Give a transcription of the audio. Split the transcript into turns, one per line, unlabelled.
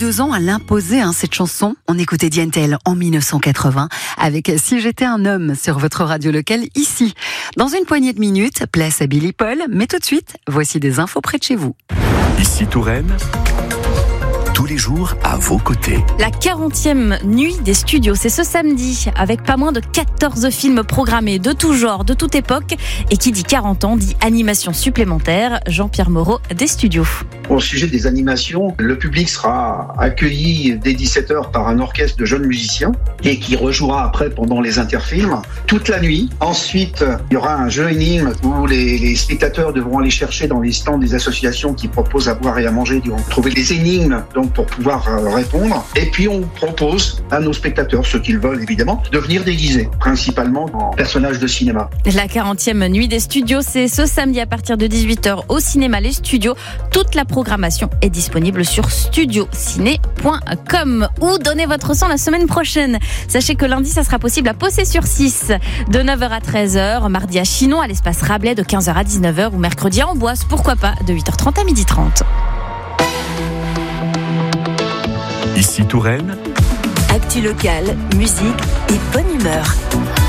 2 ans à l'imposer, cette chanson. On écoutait Dientel en 1980 avec Si j'étais un homme sur votre radio locale ici. Dans une poignée de minutes, place à Billy Paul. Mais tout de suite, voici des infos près de chez vous.
Ici Touraine, tous les jours à vos côtés.
La 40e nuit des studios, c'est ce samedi, avec pas moins de 14 films programmés de tout genre, de toute époque. Et qui dit 40 ans, dit animation supplémentaire. Jean-Pierre Moreau des studios.
Au sujet des animations, le public sera accueilli dès 17h par un orchestre de jeunes musiciens et qui rejouera après pendant les interfilms toute la nuit. Ensuite, il y aura un jeu énigme où les spectateurs devront aller chercher dans les stands des associations qui proposent à boire et à manger, ils vont trouver des énigmes donc pour pouvoir répondre. Et puis on propose à nos spectateurs, ceux qui le veulent évidemment, de venir déguisés, principalement en personnages de cinéma.
La 40e nuit des studios, c'est ce samedi à partir de 18h au cinéma Les Studios. Toute la programmation est disponible sur studiociné.com ou donnez votre sang la semaine prochaine. Sachez que lundi, ça sera possible à Possé-sur-Cisse de 9h à 13h, mardi à Chinon à l'espace Rabelais de 15h à 19h ou mercredi à Amboise, pourquoi pas, de 8h30 à 12h30.
Ici Touraine,
actu locale, musique et bonne humeur.